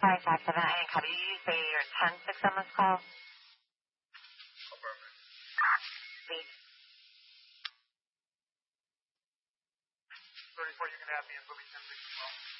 557, I didn't copy. You say you're 10-6 on this call? Affirmative. Please. 34, you can have me and put me 10-6 as well.